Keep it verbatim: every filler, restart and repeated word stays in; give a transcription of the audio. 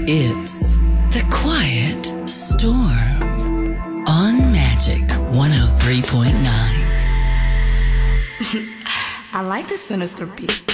It's The Quiet Storm on Magic one oh three point nine. I like the sinister beat.